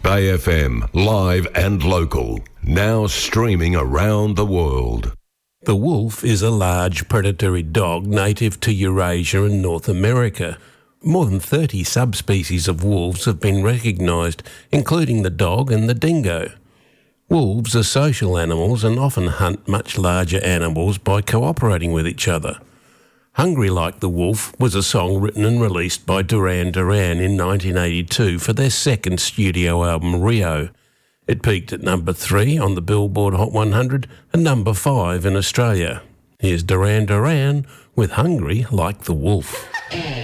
Bay FM, live and local. Now streaming around the world. The wolf is a large predatory dog native to Eurasia and North America. More than 30 subspecies of wolves have been recognised, including the dog and the dingo. Wolves are social animals and often hunt much larger animals by cooperating with each other. Hungry Like the Wolf was a song written and released by Duran Duran in 1982 for their second studio album, Rio. It peaked at number 3 on the Billboard Hot 100 and number 5 in Australia. Here's Duran Duran with Hungry Like the Wolf.